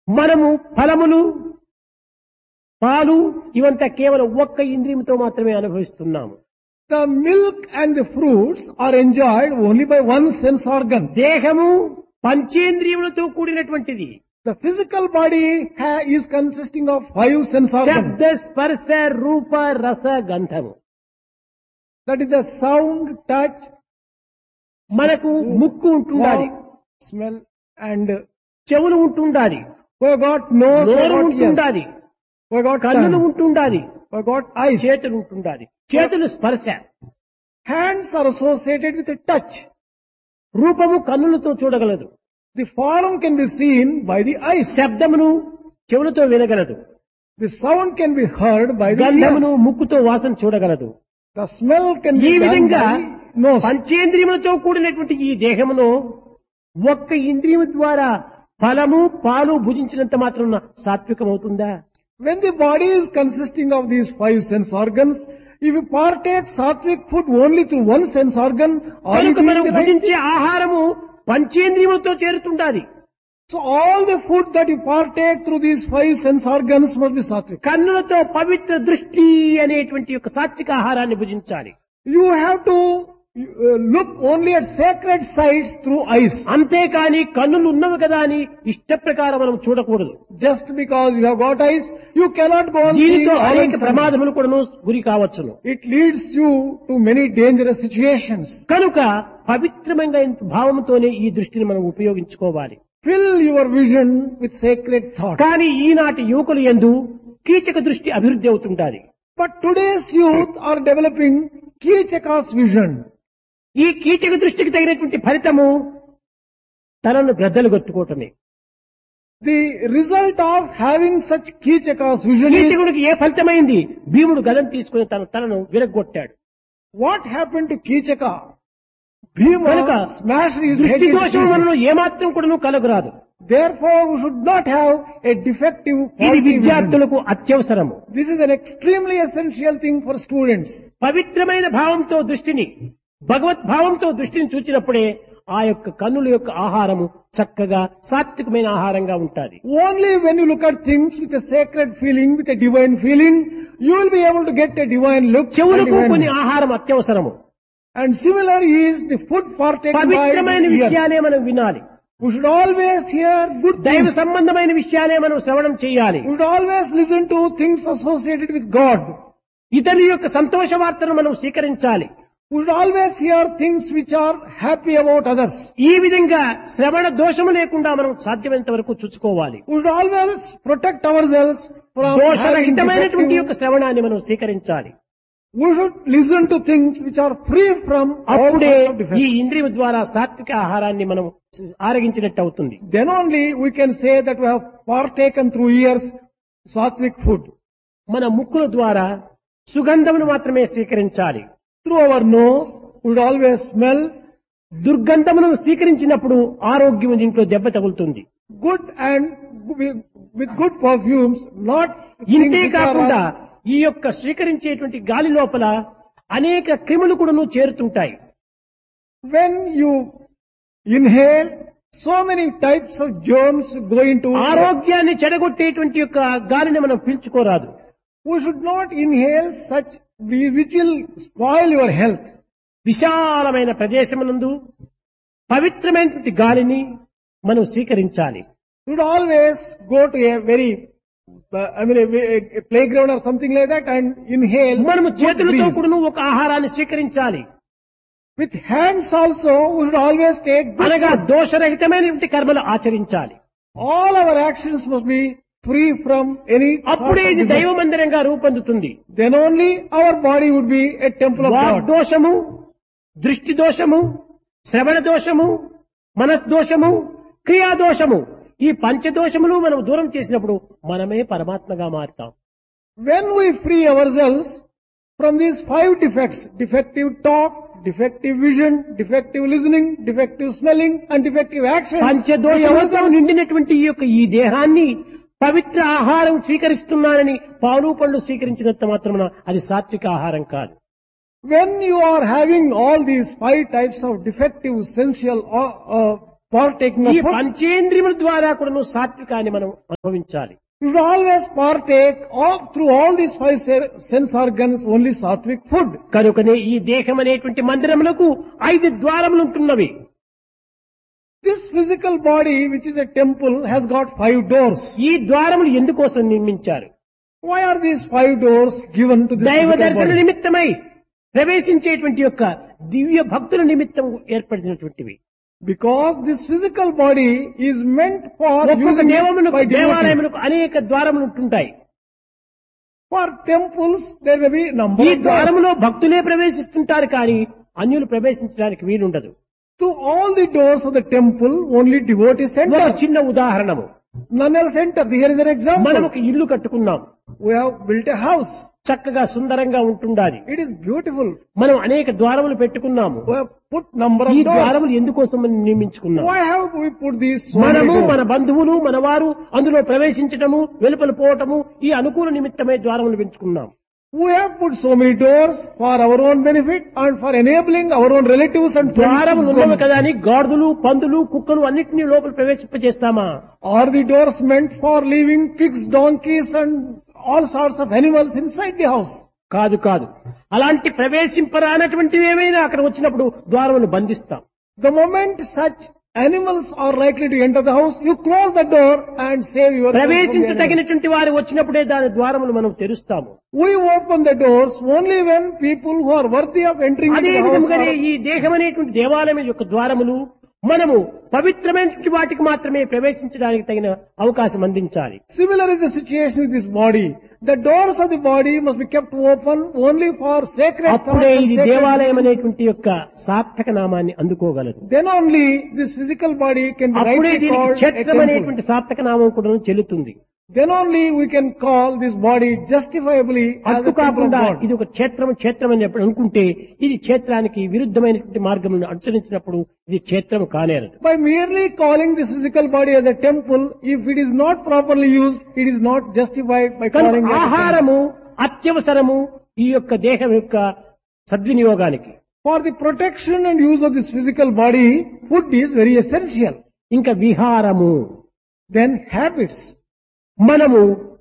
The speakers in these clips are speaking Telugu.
మనము ఫలములు పాలు ఇవంతా కేవలం ఒక్క ఇంద్రియంతో మాత్రమే అనుభవిస్తున్నాము. The milk and the fruits are enjoyed only by one sense organ. దేహము పంచేంద్రియములతో కూడినటువంటిది. The physical body is consisting of 5 sense organs. శబ్ద స్పర్శ రూప రస గంధము. That is the sound, touch, మనకు ముక్కు ఉంటుండాలి, warmth, smell, and చెవులు ఉంటుండాలి, we got nose, we నోరు got ears, ఉంటుండాలి, we got కన్నులు tongue, ఉంటుండాలి, we got eyes. చేతులు ఉంటుండాలి. చేతులు స్పర్శ, Hands are associated with the touch. రూపము కన్నులతో చూడగలదు, The form can be seen by the eyes. శబ్దమును చెవులతో వినగలదు, The sound can be heard by the గంధమును ear. ముక్కుతో వాసన చూడగలదు. The smell can ఈ be done విధంగా by nose. పంచేంద్రియములతో కూడినటువంటి ఈ దేహమును ఒక్క ఇంద్రియము ద్వారా ఫలము పాలు భుజించినంత మాత్రం సాత్వికమవుతుందా? When the body is consisting of these 5 sense organs, if you partake sattvic food only through one sense organ, are you కనుక doing మనం the right భుజించే thing? ఆహారము పంచేంద్రియములతో చేరుతుండాలి. So all the food that you partake through these 5 sense organs must be sattvic. కన్నులతో పవిత్ర దృష్టి అనేటువంటి యొక్క సాత్విక ఆహారాన్ని భుజించాలి. You have to look only at sacred sights through eyes. అంతేకాని కన్నులు ఉన్నవి కదా అని ఇష్ట ప్రకారం మనం చూడకూడదు. Just because you have got eyes, you cannot go on seeing దీనితో all అనేక and sundry. ప్రమాదములు కూడాను గురి కావచ్చును. It leads you to many dangerous situations. కనుక పవిత్రమైన భావంతోనే ఈ దృష్టిని మనం ఉపయోగించుకోవాలి. Fill your vision with sacred thoughts. కానీ ఈనాటి యువకులు యందు కీచక దృష్టి అభివృద్ధి అవుతుంటాది. But today's youth are developing Kichaka's vision. ఈ కీచక దృష్టికి తగినటువంటి ఫలితము తనను గ్రద్దలు కొట్టుకోవటమే. The result of having such Kichaka's vision is కీచకుడికి ఏ ఫలితమైంది? భీముడు గదం తీసుకుని తన తలను విరగొట్టాడు. what happened to Kichaka? కనుక Bhima smashed his head దృష్టి into దోషం మనలో pieces. ఏమాత్రం కూడాను కలగరాదు. Therefore, we should not have a defective ఇది faulty vision. విద్యార్థులకు అత్యవసరము. This is an extremely essential thing for students. పవిత్రమైన భావంతో దృష్టిని, భగవత్ భావంతో దృష్టిని చూచినప్పుడే ఆ యొక్క కన్నుల యొక్క ఆహారము చక్కగా సాత్వికమైన ఆహారంగా ఉంటుంది. Only when you look at things with a sacred feeling, with a divine feeling, you will be able to get a divine look. and చెవులకు divine కొన్ని look. ఆహారం అత్యవసరము. And similar is the food partaken by పవిత్రమైన the ears. విషయాలే మనం వినాలి. We should always hear good దైవ things. సంబంధమైన విషయాలే మనం శ్రవణం చేయాలి. We should always listen to things associated with God. ఇతరుల యొక్క సంతోష వార్తను మనం స్వీకరించాలి. We should always hear things which are happy about others. ఈ విధంగా శ్రవణ దోషము లేకుండా మనం సాధ్యమైనంత వరకు చూసుకోవాలి. We should always protect ourselves from having దోషరహితమైనటువంటి యొక్క defective. శ్రవణాన్ని మనం స్వీకరించాలి. We should listen to things which are free from all అప్పుడే sorts of ఈ defects. ఇంద్రియం ద్వారా సాత్విక ఆహారాన్ని మనం ఆరగించినట్టు అవుతుంది. Then only we can say that we have partaken through ears sattvic food. మన ముక్కుల ద్వారా సుగంధమును మాత్రమే స్వీకరించాలి. Through our nose, we should always smell దుర్గంధమును స్వీకరించినప్పుడు ఆరోగ్యం దీంట్లో దెబ్బ తగులుతుంది. good and with good perfumes, not things ఇంతే which కాకుండా are. ఈ యొక్క స్వీకరించేటువంటి గాలి లోపల అనేక క్రిములు కూడాను చేరుతుంటాయి. When you inhale, so many types of germs go into. ఆరోగ్యాన్ని చెడగొట్టేటువంటి యొక్క గాలిని మనం పీల్చుకోరాదు. We should not inhale such which will spoil your health. విశాలమైన ప్రదేశమునందు పవిత్రమైనటువంటి గాలిని మనం స్వీకరించాలి. You should always go to a very, a playground or something like that and inhale. మనము good చేతులతో breeze. కూడాను ఒక ఆహారాన్ని స్వీకరించాలి. With hands also, we should always take good అనగా food. దోషరహితమైనటువంటి కర్మలు ఆచరించాలి. All our actions must be free from any sort అప్పుడే of ఇది defect. దైవ మందిరంగా రూపొందుతుంది. Then only our body would be a temple of God. వాగ్దోషము, దృష్టి దోషము, శ్రవణ దోషము, మనస్దోషము, క్రియాదోషము, ఈ పంచదోషములు మనం దూరం చేసినప్పుడు మనమే పరమాత్మగా మారుతాం. When we free ourselves from these 5 defects, defective talk, defective vision, defective listening, defective smelling and defective action, we పంచదోషములతో ourselves, నిండినటువంటి ఈ యొక్క ఈ దేహాన్ని పవిత్ర ఆహారం స్వీకరిస్తున్నానని పాలు పళ్ళు స్వీకరించినంత మాత్రమున అది సాత్విక ఆహారం కాదు. when you are having all these 5 types of defective sensual partaking ఈ of food. పంచేంద్రియముల ద్వారా కూడా సాత్వికాన్ని మనం అనుభవించాలి. You should always partake of, through all these five sense organs, only sattvic food. కనుకనే ఈ దేహం అనేటువంటి మందిరములకు 5 ద్వారములు ఉంటున్నవి. This physical body, which is a temple, has got 5 doors. ఈ ద్వారములు ఎందుకోసం నిర్మించారు? Why are these 5 doors given to this దైవ physical దర్శన body? నిమిత్తమై ప్రవేశించేటువంటి యొక్క దివ్య భక్తుల నిమిత్తం ఏర్పడినటువంటివి. Because this physical body is meant for ఒక్కొక్క using it దేవములకు by devotees. దేవాలయములకు అనేక ద్వారములు ఉంటుంటాయి. For temples, there may be number ఈ of doors. ద్వారములో భక్తులే ప్రవేశిస్తుంటారు కానీ అన్యులు ప్రవేశించడానికి వీలుండదు. To all the doors of the temple, only devotees ఒక enter. చిన్న ఉదాహరణము, None else enter. Here is an మనం example. ఒక ఇల్లు కట్టుకున్నాం, We have built a house. చక్కగా సుందరంగా ఉంటుండాలి. It is beautiful. మనం అనేక ద్వారములు పెట్టుకున్నాము. We have put number ఈ of doors. ద్వారములు ఎందుకోసం మనం నిర్మించుకున్నాం? Why have we put these so many మనము doors? మన బంధువులు మన వారు అందులో ప్రవేశించటము వెలుపల పోవటము ఈ అనుకూల నిమిత్తమై ద్వారములు పెంచుకున్నాం. We have put so many doors for our own benefit and for enabling our own relatives and friends. ద్వారములు to ఉన్నవి come. కదా అని గాడిదలు పందులు కుక్కలు అన్నిటినీ లోపల ప్రవేశింపజేస్తామా? Are the doors meant for leaving pigs, donkeys and all sorts of animals inside the house? కాదు కాదు. అలాంటి ప్రవేశింపరానటువంటివి ఏమైనా అక్కడ వచ్చినప్పుడు ద్వారమును బంధిస్తాం. The moment such animals are likely to enter the house, you close the door and save yourself from the animals. ప్రవేశించదగినటువంటి వారు వచ్చినప్పుడే దాని ద్వారములు మనం తెరుస్తాము. We open the doors only when people who are worthy of entering అదే into the house విధంగానే are. ఈ దేహం అనేటువంటి దేవాలయం యొక్క ద్వారములు మనము పవిత్రమైనటువంటి వాటికి మాత్రమే ప్రవేశించడానికి తగిన అవకాశం అందించాలి. Similar is the situation with this body. The doors of the body must be kept open only for sacred thoughts అప్పుడే and ఇది sacred దేవాలయం deeds. అనేటువంటి యొక్క సార్థక నామాన్ని అందుకోగలదు. Then only this physical body can be అప్పుడే rightly దీనికి called a క్షేత్రం temple. అనేటువంటి సార్థక నామం కూడా చెల్లుతుంది. Then only we can call this body justifiably as అటు a temple of కాకుండా God. ఇది ఒక క్షేత్రం అని ఎప్పుడు అనుకుంటే ఇది క్షేత్రానికి విరుద్ధమైనటువంటి మార్గములను అనుసరించినప్పుడు ఇది క్షేత్రం కానేరదు. By merely calling this physical body as a temple, if it is not properly used, it is not justified by calling కనుక it a temple. ఆహారము అత్యవసరము ఈ యొక్క దేహం యొక్క సద్వినియోగానికి. For the protection and use of this physical body, food is very essential. ఇంకా విహారము, Then habits. మనము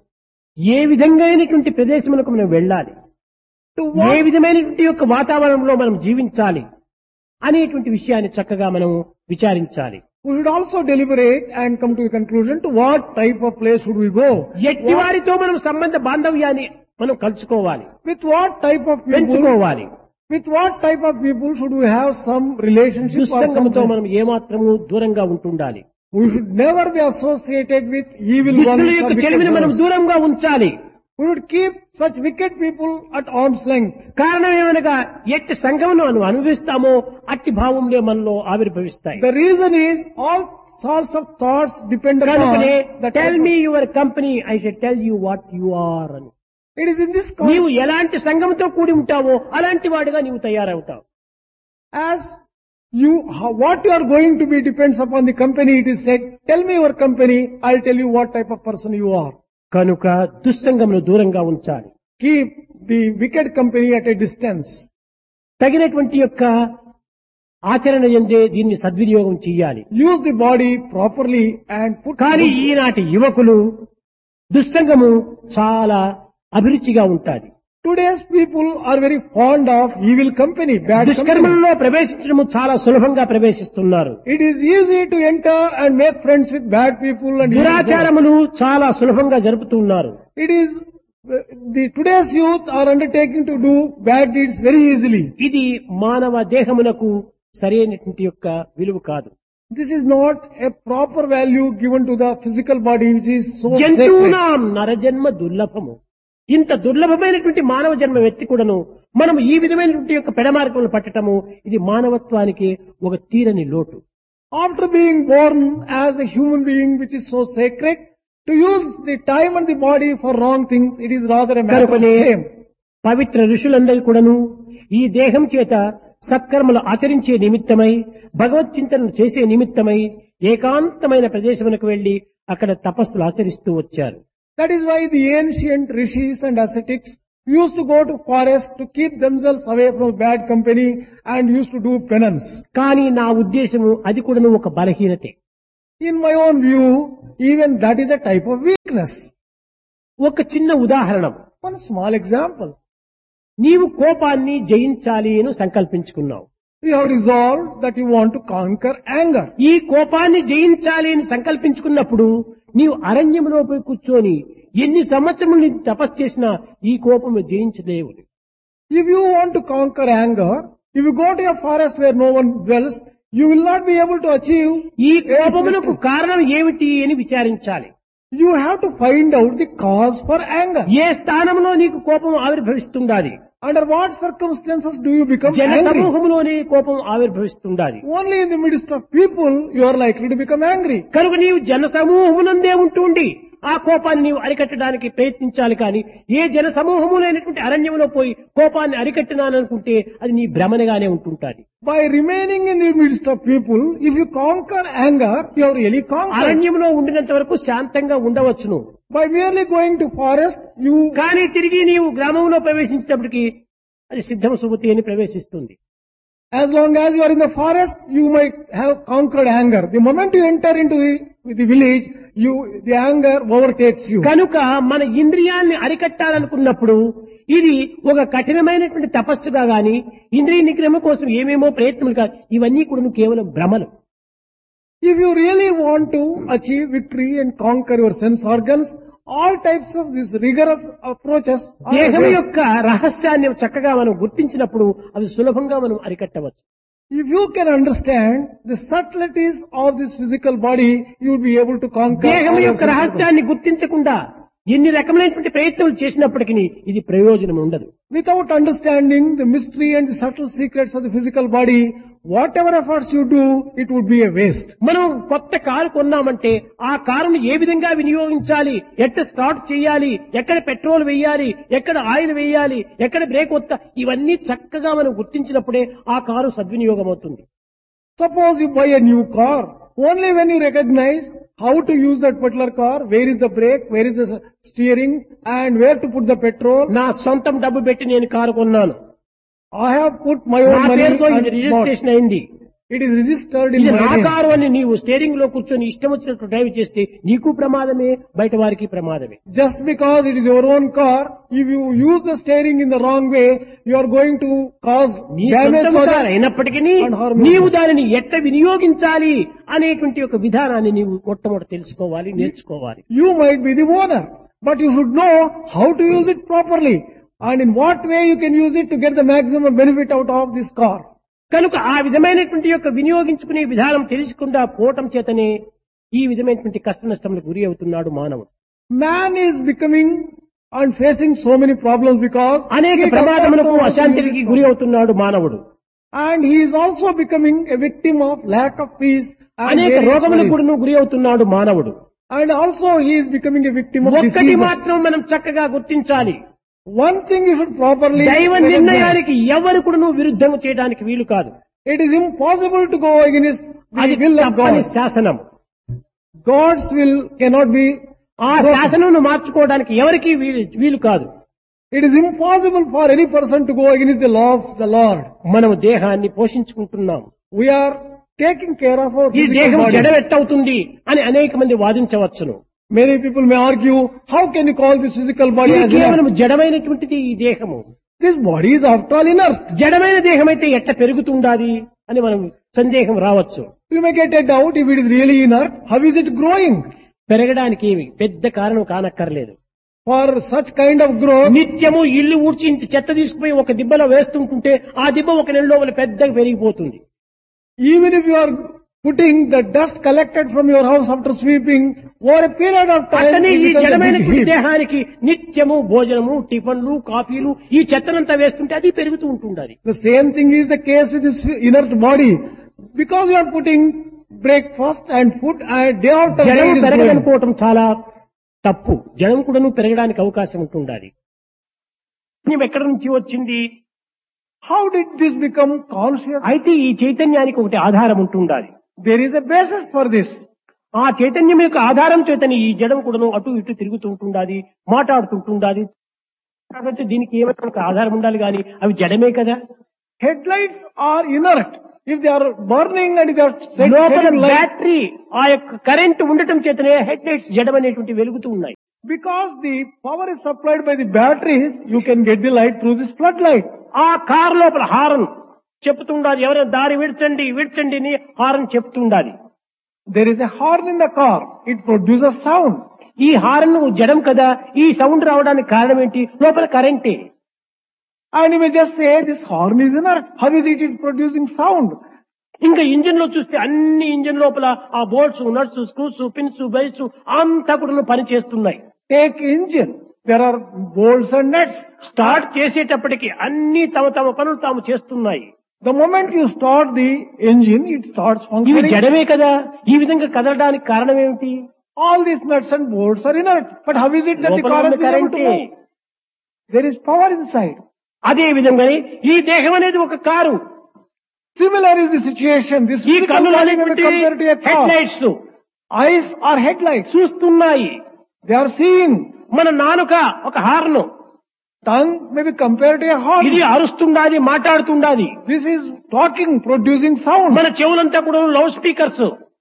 ఏ విధంగానటువంటి ప్రదేశములకు మనం వెళ్ళాలి, To ఏ what, విధమైనటువంటి యొక్క వాతావరణంలో మనం జీవించాలి అనేటువంటి విషయాన్ని చక్కగా మనం విచారించాలి. we should also deliberate and come to the conclusion to what type of place should we go. ఎట్టి వారితో మనం సంబంధ బాంధవ్యాన్ని మనం కలుసుకోవాలి, With what type of people, పెంచుకోవాలి. with what type of people should we have some relationship or దుస్సంగముతో some. మనం ఏమాత్రము దూరంగా ఉంటుండాలి. We should never be associated with evil ones. దుష్టుల or యొక్క wicked చెలిమిని మనం ones. దూరంగా ఉంచాలి. We would keep such wicked people at arm's length. కారణం ఏమనగా ఎట్టి సంఘమును మనం అనుభవిస్తామో అట్టి భావంలో మనలో ఆవిర్భవిస్తాయి. The reason is all sorts of thoughts depend upon కనుకనే the tell type me of- your company I shall tell you what you are అని. It is in this నీవు context, ఎలాంటి సంఘంతో కూడి ఉంటావో అలాంటి వాడుగా నీవు తయారవుతావు. as you, what you are going to be depends upon the company. It is said, tell me your company, I'll tell you what type of person you are. కనుక దుస్సంగమును దూరంగా ఉంచాలి. Keep the wicked company at a distance. తగినటువంటి యొక్క ఆచరణ ఎందే దీన్ని సద్వినియోగం చేయాలి. Use the body properly and put. కానీ ఈనాటి యువకులు దుస్సంగము చాలా అభిరుచిగా ఉంటాది. Today's people are very fond of evil company, bad company. దుష్కర్మలలో ప్రవేశించడము చాలా సులభంగా ప్రవేశిస్తున్నారు. It is easy to enter and make friends with bad people and evil ones. దురాచారములు చాలా సులభంగా జరుపుతున్నారు. It is the today's youth are undertaking to do bad deeds very easily. ఇది మానవ దేహమునకు సరైనటువంటి యొక్క విలువ కాదు. This is not a proper value given to the physical body, which is so sacred. జంతువునాం నరజన్మ దుర్లభము. ఇంత దుర్లభమైనటువంటి మానవ జన్మ వ్యక్తి కూడాను మనం ఈ విధమైనటువంటి యొక్క పెడమార్గములు పట్టటము ఇది మానవత్వానికి ఒక తీరని లోటు. After being born as a human being, which is so sacred, to use the time and the body for wrong things, it is rather a matter of కనుకనే shame. పవిత్ర ఋషులందరూ కూడాను ఈ దేహం చేత సత్కర్మలు ఆచరించే నిమిత్తమై భగవత్ చింతనను చేసే నిమిత్తమై ఏకాంతమైన ప్రదేశమునకు వెళ్లి అక్కడ తపస్సులు ఆచరిస్తూ వచ్చారు. That is why the ancient rishis and ascetics used to go to forest to keep themselves away from bad company and used to do penance. కానీ నా ఉద్దేశము అది కూడా ఒక బలహీనతే. In my own view, even that is a type of weakness. ఒక చిన్న ఉదాహరణ. One small example. నీవు కోపాన్ని జయించాలి అని సంకల్పించుకున్నావు. You have resolved that you want to conquer anger. ఈ కోపాన్ని జయించాలి అని సంకల్పించుకున్నప్పుడు నీవు అరణ్యంలో పోయి కూర్చొని ఎన్ని సంవత్సరములు నీ తపస్సు చేసినా ఈ కోపము జయించలేవు. If you want to conquer anger, if you go to a forest where no one dwells, you will not be able to achieve. ఈ కోపమునకు కారణం ఏమిటి అని విచారించాలి. You have to find out the cause for anger. ఏ స్థానంలో నీకు కోపం ఆవిర్భవిస్తుండాలి? Under what circumstances do you become జన angry? సమూహంలోనే కోపం ఆవిర్భవిస్తుండాలి. Only in the midst of people you are likely to become angry. కనుక నీవు జన సమూహమునందే ఉంటుండి ఆ కోపాన్ని నీవు అరికట్టడానికి ప్రయత్నించాలి. కానీ ఏ జన సమూహము లేనటువంటి అరణ్యంలో పోయి కోపాన్ని అరికట్టినాననుకుంటే అది నీ భ్రమణగానే ఉంటుంటాది. By remaining in the midst of people, if you conquer anger, you have really conquered. అరణ్యంలో ఉండినంత వరకు శాంతంగా ఉండవచ్చును. By merely going to forest, you కానీ తిరిగి నీవు గ్రామంలో ప్రవేశించేటప్పటికి అది సిద్ధమ సుమతి అని ప్రవేశిస్తుంది. as long as you are in the forest, you might have conquered anger. The moment you enter into the village, the anger overtakes you. కనుక మన ఇంద్రియాల్ని అరికట్టాలనుకున్నప్పుడు ఇది ఒక కఠినమైనటువంటి తపస్సుగా గాని ఇంద్రియ నిగ్రహం కోసం ఏమేమో ప్రయత్నములు కాదు, ఇవన్నీ కూడా కేవలం భ్రమలు. If you really want to achieve victory and conquer your sense organs, all types of these rigorous approaches are దేహం waste. యొక్క రహస్యాన్ని చక్కగా మనం గుర్తించినప్పుడు అవి సులభంగా మనం అరికట్టవచ్చు. If you can understand the subtleties of this physical body, you will be able to conquer. దేహం all your యొక్క sense organs. రహస్యాన్ని గుర్తించకుండా ఎన్ని రకమైనటువంటి ప్రయత్నాలు చేసినప్పటికీ ఇది ప్రయోజనం ఉండదు. Without understanding the mystery and the subtle secrets of the physical body, whatever efforts you do, it would be a waste. మనం కొత్త కారు కొన్నామంటే ఆ కారును ఏ విధంగా వినియోగించాలి, ఎక్కడ స్టార్ట్ చేయాలి, ఎక్కడ పెట్రోల్ వేయాలి, ఎక్కడ ఆయిల్ వేయాలి, ఎక్కడ బ్రేక్ వస్తా, ఇవన్నీ చక్కగా మనం గుర్తించినప్పుడే ఆ కారు సద్వినియోగం అవుతుంది. Suppose you buy a new car, only when you recognize how to use that particular car, where is the brake, where is the steering, and where to put the petrol. నా సొంతం డబ్బు పెట్టి నేను కారు కొన్నాను, I have put my నా own money పేరుతో ఇది and bought. రిజిస్ట్రేషన్ అయింది, It is registered in ఇది my నా name. కారు అని నీవు స్టీరింగ్ లో కూర్చొని ఇష్టం వచ్చినట్టు డ్రైవ్ చేస్తే నీకు ప్రమాదమే, బయట వారికి ప్రమాదమే. Just because it is your own car, if you use the steering in the wrong way, you are going to cause నీ damage సొంతం to కారు others. అయినప్పటికీ and harm నీవు others. దానిని ఎట్ట వినియోగించాలి అనేటువంటి ఒక విధానాన్ని నీవు మొట్టమొదటి తెలుసుకోవాలి, నేర్చుకోవాలి. You might be the owner, but you should know how to use it properly and in what way you can use it to get the maximum benefit out of this car. కనుక ఆ విధమైనటువంటి యొక్క వినియోగించుకునే విధానం తెలుసుకుండా పోవటం చేతనే ఈ విధమైనటువంటి కష్ట నష్టములకు గురి అవుతున్నాడు మానవుడు. Man is becoming and facing so many problems because అనేక he does not ప్రమాదములకు know how to use అశాంతికి it గురి అవుతున్నాడు మానవుడు. and he is also becoming a victim of lack of peace and అనేక various రోగములకు worries. కూడా గురి అవుతున్నాడు మానవుడు. And also he is becoming a victim of ఒక్కటి diseases. మాత్రం మనం చక్కగా గుర్తించాలి, One thing you should properly దైవ recognize. నిర్ణయానికి ఎవరు కూడా విరుద్ధం చేయడానికి వీలు కాదు. It is impossible to go against అది the will of తప్పని God. శాసనం. God's will cannot be. ఆ శాసనం మార్చుకోవడానికి ఎవరికీ వీలు కాదు. It is impossible for any person to go against the law of the Lord. మనం దేహాన్ని పోషించుకుంటున్నాం. We are taking care of our ఈ physical దేహం body. జడవెట్టవుతుంది అని అనేక మంది వాదించవచ్చును. Many people may argue, how can you call this physical body ఇది as కేవలం inert? జడమైనటువంటిది ఈ దేహము. This body is after all inert. జడమైన దేహం అయితే ఎట్ట పెరుగుతుండాది అని మనం సందేహం రావచ్చు. You may get a doubt if it is really inert. How is it growing? పెరగడానికి ఏమి పెద్ద కారణం కానక్కర్లేదు. For such kind of growth, నిత్యము ఇల్లు ఊడ్చి ఇంత చెత్త తీసుకుపోయి ఒక దిబ్బలో వేస్తుంటుంటే ఆ దిబ్బ ఒక నెల లోపల పెద్దగా పెరిగిపోతుంది. even if you are putting the dust collected from your house after sweeping, over a period of time, అట్లనే it ఈ becomes a జడమైన big heap. దేహానికి నిత్యము భోజనము, టిఫన్లు, కాఫీలు ఈ చెత్తనంతా వేస్తుంటే అది పెరుగుతూ ఉంటుండాలి. The same thing is the case with this inert body. Because you are putting breakfast and food and day after day జడం it is growing. పెరగదనుకోవటం చాలా తప్పు. జడం కూడాను పెరగడానికి అవకాశం ఉంటుండాలి. నువ్వు ఎక్కడి నుంచి వచ్చింది? How did this become conscious? అయితే ఈ చైతన్యానికి ఒకటి ఆధారం ఉంటుండాలి. There is a basis for this. ఆ చైతన్యం యొక్క ఆధారం చేతని ఈ జడం కూడాను అటు ఇటు తిరుగుతూ ఉంటుండాలి, మాట్లాడుతుంటుండాలి, కాబట్టి దీనికి ఏమైనా ఒక ఆధారం ఉండాలి కానీ అవి జడమే కదా. Headlights are inert. If they are burning and if they are లోపల setting light, బ్యాటరీ ఆ యొక్క కరెంట్ ఉండటం చేతనే హెడ్ లైట్స్ జడమనేటువంటి వెలుగుతూ ఉన్నాయి. because the power is supplied by the batteries, you can get the light through this floodlight. ఆ కార్ లోపల హారన్ చెప్తుండాలి, ఎవరైనా దారి విడ్చండి విడ్చండి అని horn చెప్తుండాలి. There is a horn in the car. It produces sound. ఈ హారన్ జడం కదా, ఈ సౌండ్ రావడానికి కారణం ఏంటి? లోపల కరెంటే. And you may just say, this horn is inert. How is it producing sound? ఇంకా ఇంజిన్ లో చూస్తే అన్ని ఇంజిన్ లోపల ఆ bolts, nuts, screws, pins, belts అంతా కూడా పని చేస్తున్నాయి. Take engine. There are bolts and nuts. Start చేసేటప్పటికి అన్ని తమ తమ పనులు తాము చేస్తున్నాయి. The moment you start the engine, it starts ఇవి functioning. జడమే కదా, ఈ విధంగా కదలడానికి కారణం ఏమిటి? All these nuts and bolts are inert. But how is it that the లోపల car ఉన్న is able to కరెంటే. move? There is power inside. అదే విధంగానే ఈ దేహం అనేది ఒక car. Similar is the situation. This ఈ physical కన్నులు body may be అనేటువంటి compared to a head car. Lights Eyes are headlights. చూస్తున్నాయి. They are seeing. మన నాలుక ఒక horn, Tongue may be compared to a horn. ఇది అరుస్తుండాది, మాట్లాడుతుండాది. This is talking, producing sound. మన చెవులంతా కూడా loud speakers.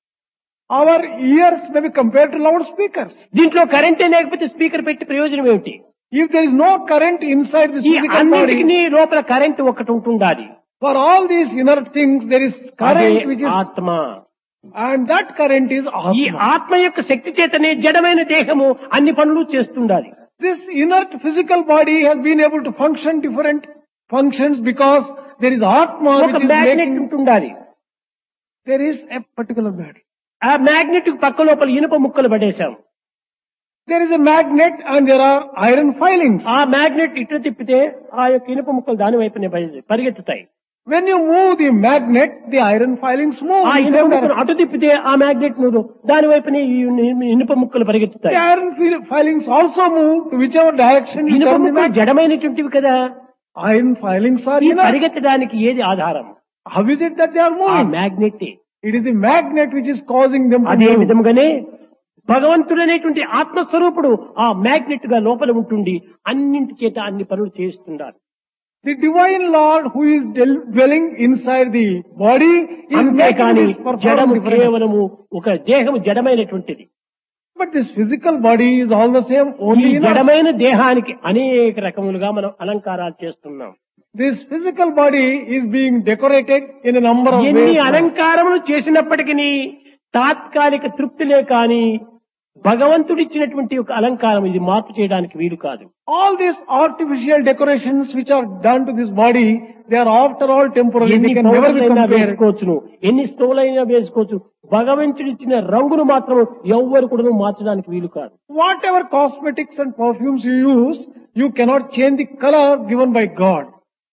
Our ears may be compared to loudspeakers. దీంట్లో కరెంటే లేకపోతే స్పీకర్ పెట్టి ప్రయోజనం ఏమిటి? If there is no current inside this ఈ physical అన్నిటికీ body, లోపల కరెంట్ ఒకటి ఉంటుండాది. for all these inert things, there is అదే current which is, ఆత్మ. and that current is ఈ Atma. ఆత్మ యొక్క శక్తి చేతనే జడమైన దేహము అన్ని పనులు చేస్తుండాలి. This inert physical body has been able to function different functions because there is Atma ఒక which is మ్యాగ్నెట్ making, ఉంటుండాలి. there is a particular body. ఆ మ్యాగ్నెట్ పక్క లోపల ఇనుప ముక్కలు పడేశాం. There is a magnet and there are iron filings. ఆ మ్యాగ్నెట్ ఇటు తిప్పితే ఆ యొక్క ఇనుప ముక్కలు దాని వైపునే పరిగెత్తుతాయి. When you move the magnet, the iron filings move. ఆ in ఇనుప same ముక్కలు direction. అటు తిప్పితే ఆ మ్యాగ్నెట్ దాని వైపునే ఈ ఇనుప ముక్కలు పరిగెత్తుతాయి. The iron filings also move to whichever direction you ఇనుప turn the ముక్కలు magnet. జడమైనటువంటివి కదా. Iron filings are ఈ inert. పరిగెత్తడానికి ఏది ఆధారం? How is it that they are ఆ moving? Magnet. It is the magnet which is causing them to అదే move. విధంగానే భగవంతుడనేటువంటి ఆత్మస్వరూపుడు ఆ మ్యాగ్నెట్ గా లోపల ఉంటుండి అన్నింటి చేత అన్ని పనులు చేస్తున్నారు. The divine Lord who is dwelling inside the body is making అంతేకాని this perform జడము different. కేవలము ఒక దేహము జడమైనటువంటిది. But this physical body is all the same, ఈ only inert. జడమైన దేహానికి అనేక రకములుగా మనం అలంకారాలు చేస్తున్నాం. This physical body is being decorated in a number of ఎన్ని ways. అలంకారములు చేసినప్పటికీ తాత్కాలిక తృప్తిలే కాని భగవంతుడిచ్చినటువంటి ఒక అలంకారం ఇది మార్పు చేయడానికి వీలు కాదు. All these artificial decorations which are done to this body, they are after all temporary. ఎన్ని They can never be పౌడర్లైనా compared. వేసుకోవచ్చును, ఎన్ని స్టోలైనా వేసుకోవచ్చు. భగవంతుడిచ్చిన రంగులు మాత్రం ఎవ్వరు కూడా మార్చడానికి వీలు కాదు. Whatever cosmetics and perfumes you use, you cannot change the color given by God.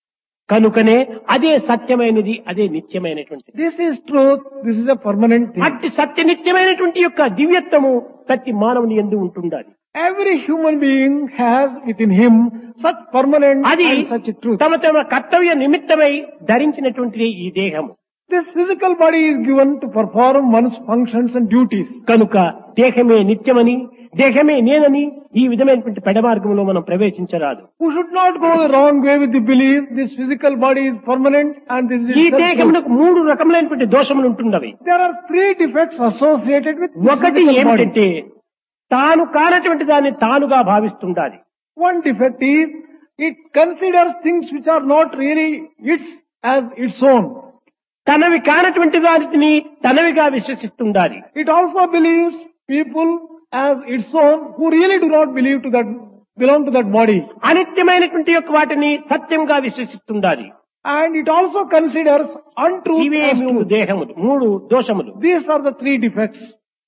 కనుకనే అదే సత్యమైనది, అదే నిత్యమైనటువంటిది. This is truth. This is a permanent thing. అట్టి సత్య నిత్యమైనటువంటి యొక్క దివ్యత్వము ప్రతి మానవుని యందు ఉంటుండాలి. Every human being has within him such permanent అది and such a truth. తమ తమ కర్తవ్య నిమిత్తమై ధరించినటువంటిది ఈ దేహము. This physical body is given to perform one's functions and duties. కనుక దేహమే నిత్యమని, దేహమే నేనని ఈ విధమైనటువంటి పెడమార్గంలో మనం ప్రవేశించరాదు. We should not go the wrong way with the belief this physical body is permanent and this is ఈ itself truth. దేహమునకు 3 రకములైనటువంటి దోషములు ఉంటున్నవి. There are 3 defects associated with this ఒకటి physical body. ఏమిటంటే తాను కానటువంటి దాన్ని తానుగా భావిస్తుండాలి. One defect is it considers things which are not really its as its own. తనవి కానటువంటి వాటిని తనవిగా విశ్వసిస్తుండాలి. It also believes people as its own who really do not belong to that body. అనిత్యమైనటువంటి యొక్క వాటిని సత్యంగా విశ్వసిస్తుండాలి. And it also considers untruth ఇవే as 3 truth. దేహములు, 3 దోషములు. These are the 3 defects.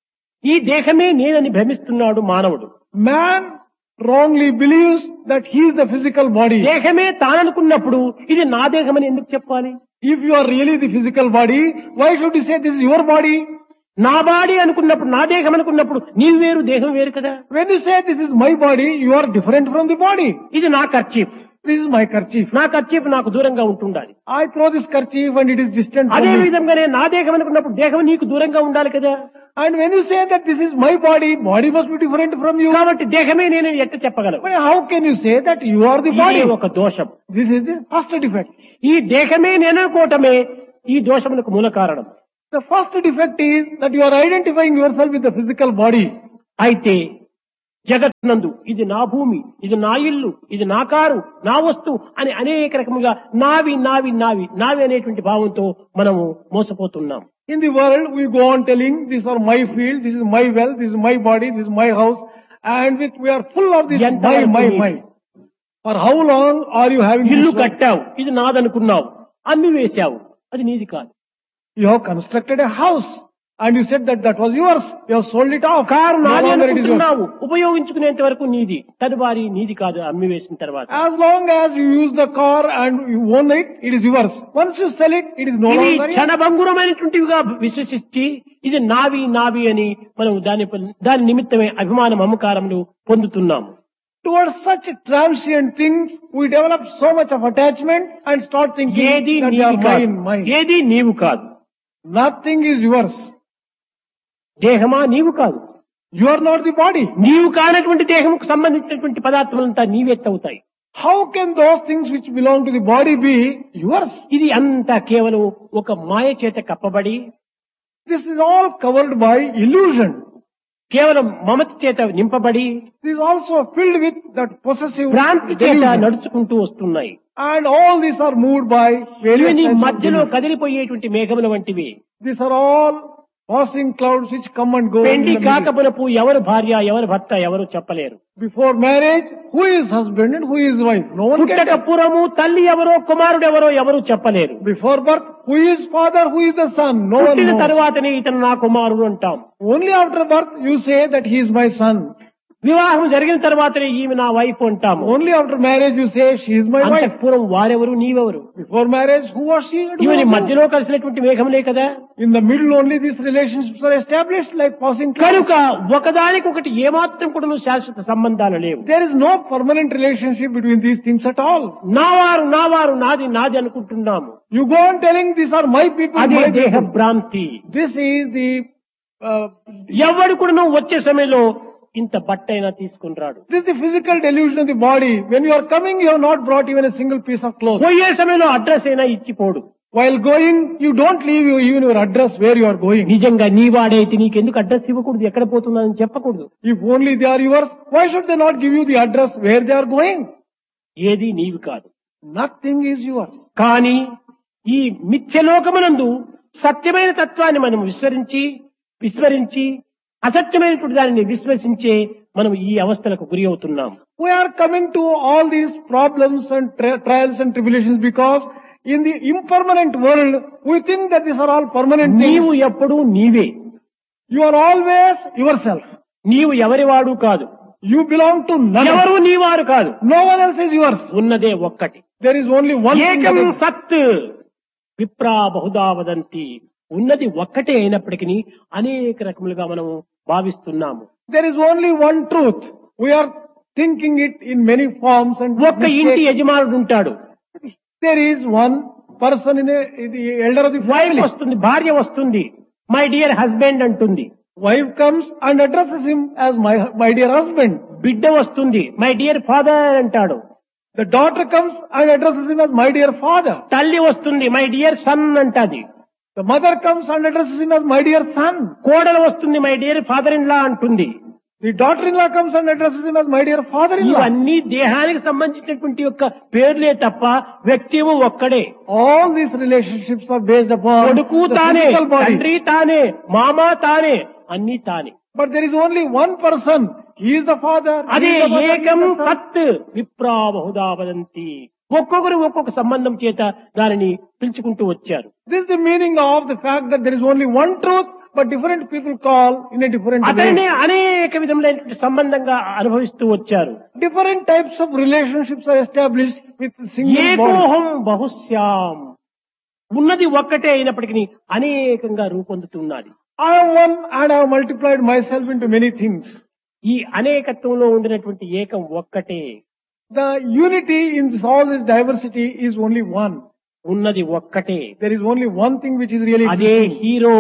ఈ దేహమే నేనని భ్రమిస్తున్నాడు మానవుడు. Man wrongly believes that he is the physical body. దేహమే తాననుకున్నప్పుడు ఇది నా దేహమని ఎందుకు చెప్పాలి? If you are really the physical body, why should you say this is your body? నా బాడీ అనుకున్నప్పుడు, నా దేహం అనుకున్నప్పుడు నీవు వేరు, దేహం వేరు కదా. When you say this is my body, you are different from the body. ఇది నా kerchief, This is my kerchief. నా కర్చీఫ్ నాకు దూరంగా ఉంటుండాలి. I throw this kerchief and it is distant from అదే me. విధంగానే నా దేహం అనుకున్నప్పుడు దేహం నీకు దూరంగా ఉండాలి కదా. And when you say that this is my body, body must be different from you. కాబట్టి దేహమే నేను ఎట్ట చెప్పగలను? But how can you say that you are the ఇది body? ఒక దోషం. This is the first defect. ఈ దేహమే నేను అనుకోవటమే ఈ దోషములకు మూల కారణం. The first defect is that you are identifying yourself with the physical body. అయితే జగత్నందు ఇది నా భూమి, ఇది నా ఇల్లు, ఇది నా కారు, నా వస్తువు అని అనేక రకముగా నావి నావి నావి నావి అనేటువంటి భావంతో మనము మోసపోతున్నాం. In the world, we go on telling, these are my field, this is my wealth, this is my body, this is my house, and we are full of this my. For how long are you having ఇల్లు this? కట్టావు, ఇది నాదనుకున్నావు, అమ్మి వేశావు, అది నీది కాదు. You have constructed a house, and you said that was yours. You have sold it off. Car No నాది longer it is yours. అనుకుంటున్నావు, ఉపయోగించుకునేంత వరకు నీది, తదువారి నీది కాదు అమ్మి వేసిన తర్వాత. As long as you use the car and you own it, it is yours. Once you sell it, it is no ఇవి longer yours. క్షణభంగురమైనటువంటివిగా విశ్వసించి ఇది నావి నావి అని మనం దాని నిమిత్తమే అభిమానం అమ్మకారములు పొందుతున్నాము. Towards such transient things, we develop so much of attachment and start thinking ఏది that they నీవి are కాదు, mine. ఏది నీవు కాదు. Nothing is yours. దేహమా నీవు కాదు. You are not the body. నీవు కానటువంటి దేహముకు సంబంధించినటువంటి పదార్థములంతా నీవెత్తవుతాయి. How can those things which belong to the body be yours? ఇది అంతా కేవలం ఒక మాయ చేత కప్పబడి, This is all covered by illusion. కేవలం మమత చేత నింపబడి, This is also filled with that possessive భ్రాంతి చేత delusion. నడుచుకుంటూ వస్తున్నాయి. And all these are moved by various ఇవి నీ types of మధ్యలో delusion. కదిలిపోయేటువంటి మేఘముల వంటివి. These are all passing clouds which come and go. in పెండి the middle. కాకపునపు ఎవరు భార్య ఎవరు భర్త ఎవరు చెప్పలేరు. Before marriage, who is husband and who is wife? No one can పుట్టక tell. పూర్వము తల్లి ఎవరో కుమారుడు ఎవరో ఎవరు చెప్పలేరు. Before birth, who is father, who is the son? No one పుట్టిన knows. తరువాతనే ఇతను నా కుమారుడు అంటాం. Only after birth you say that he is my son. వివాహం జరిగిన తర్వాతనే ఈమె నా వైఫ్ అంటాము. Only after marriage you say she is my wife. అంతఃపురం వారెవరు నీవెవరు? Before marriage, who was she? and who ఇవన్నీ was he? మధ్యలో కలిసినటువంటి మేఘములే కదా. In the middle only these relationships are established like passing clouds. కనుక ఒకదానికొకటి ఏమాత్రం కూడా శాశ్వత సంబంధాలు లేవు. There is no permanent relationship between these things at all. నావారు నావారు నాది నాది అనుకుంటున్నాము. You go on telling these are my people, అదే my దేహ people. భ్రాంతి. This is the ఎవడు కూడా వచ్చే సమయంలో ఇంత బట్టైనా తీసుకుని రాడు. this is the physical delusion of the body. When you are coming, you have not brought even a single piece of cloth. పోయే సమయంలో అడ్రస్ అయినా ఇచ్చిపోడు. While going, you don't leave even your address where you are going. నిజంగా నీ వాడైతే నీకెందుకు అడ్రస్ ఇవ్వకూడదు, ఎక్కడ పోతున్నానని చెప్పకూడదు. If only they are yours, why should they not give you the address where they are going? ఏది నీవి కాదు. Nothing is yours. కానీ ఈ మిథ్యలోకమునందు సత్యమైన తత్వాన్ని మనం విస్మరించి అసత్యమైనటువంటి దానిని విశ్వసించే మనం ఈ అవస్థలకు గురి అవుతున్నాం. We are coming to all these problems and trials and tribulations because in the impermanent world, we think that these are all permanent నీవు things. ఎప్పుడూ నీవే. You are always yourself. నీవు ఎవరివాడు కాదు, You belong to none. ఎవరు నీవారు కాదు. No one else is yours. ఉన్నదే ఒక్కటి. There is only one thing. ఏకం that is- సత్ విప్రా బహుదా వదంతి. ఉన్నది ఒక్కటే అయినప్పటికీ అనేక రకములుగా మనం భావిస్తున్నాము. There is only one truth. We are thinking it in many forms and ఒక్క ఇంటి యజమానుడు ఉంటాడు. there is one person in the elder of the wife family. వస్తుంది, భార్య వస్తుంది, మై డియర్ హస్బెండ్ అంటుంది. Wife comes and addresses him as my dear husband. బిడ్డ వస్తుంది, మై డియర్ ఫాదర్ అంటాడు. The daughter comes and addresses him as my dear father. తల్లి వస్తుంది, మై డియర్ సన్ అంటది. The mother comes and addresses him as my dear son. కోడలు వస్తుంది, my dear father in law అంటుంది. The daughter-in-law comes and addresses him as my dear father-in-law. ఇవన్నీ దేహానికి సంబంధించినటువంటి యొక్క పేర్లే తప్ప వ్యక్తిము ఒక్కడే. All these relationships are based upon కొడుకు the తానే, physical body. తండ్రి తానే, మామ తానే, అన్ని తానే. But there is only one person. He is the father. He అదే is the mother, he is ఏకం the son. సత్ విప్రా బహుదా వదంతి. ఒక్కొక్కరు ఒక్కొక్క సంబంధం చేత దానిని పిలుచుకుంటూ వచ్చారు. This is the meaning of the fact that there is only one truth, but different people call in a different అతనే way. అనేక విధములైనటువంటి సంబంధంగా అనుభవిస్తూ వచ్చారు. Different types of relationships are established with single body. ఏకోహం బహుశ్యాం. ఉన్నది ఒక్కటే అయినప్పటికీ అనేకంగా రూపొందుతున్నది. I am one and I have multiplied myself into many things. ఈ అనేకత్వంలో ఉండినటువంటి ఏకం ఒక్కటే. The unity in all this diversity is only one. ఉన్నది ఒక్కటే. There is only one thing which is really అదే existing. Hero.